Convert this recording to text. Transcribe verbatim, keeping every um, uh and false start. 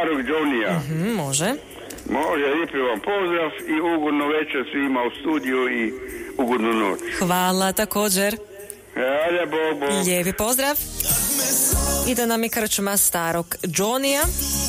starog Johnija. Mm, može. Može, lijepi vam pozdrav i ugodno večer svima u studiju i ugodnu noć. Hvala također. Hvala, Bog, Bog. Lijepi pozdrav. I da nam je krčma starog Johnija.